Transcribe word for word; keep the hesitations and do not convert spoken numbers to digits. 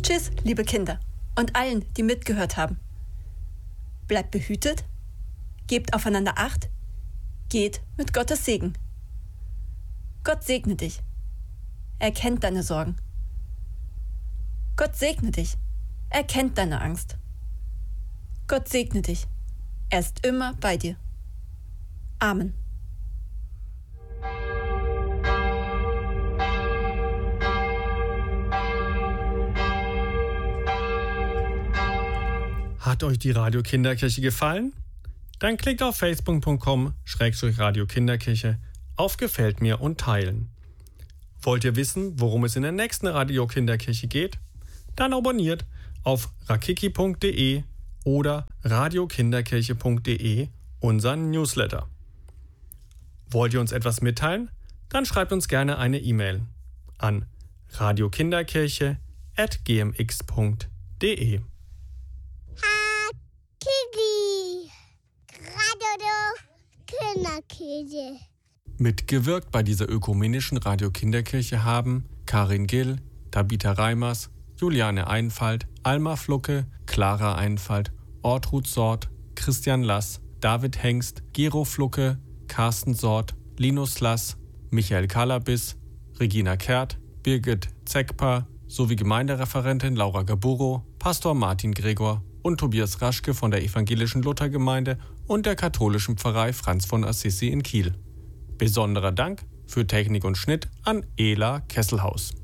Tschüss, liebe Kinder und allen, die mitgehört haben. Bleibt behütet, gebt aufeinander Acht, geht mit Gottes Segen. Gott segne dich. Er kennt deine Sorgen. Gott segne dich. Er kennt deine Angst. Gott segne dich. Er ist immer bei dir. Amen. Hat euch die Radio Kinderkirche gefallen? Dann klickt auf facebook punkt com Schrägstrich Radio Kinderkirche auf Gefällt mir und teilen. Wollt ihr wissen, worum es in der nächsten Radio Kinderkirche geht? Dann abonniert auf rakiki punkt de oder radiokinderkirche punkt de unseren Newsletter. Wollt ihr uns etwas mitteilen? Dann schreibt uns gerne eine E-Mail an radiokinderkirche at g m x punkt de. Kiki, Radio Kinderkirche. Mitgewirkt bei dieser ökumenischen Radio Kinderkirche haben Karin Gill, Tabitha Reimers, Juliane Einfalt, Alma Flucke, Clara Einfalt, Ortrud Sort, Christian Lass, David Hengst, Gero Flucke, Carsten Sort, Linus Lass, Michael Kalabis, Regina Kehrt, Birgit Zeckpa sowie Gemeindereferentin Laura Gaburo, Pastor Martin Gregor und Tobias Raschke von der evangelischen Luthergemeinde und der katholischen Pfarrei Franz von Assisi in Kiel. Besonderer Dank für Technik und Schnitt an Ela Kesselhaus.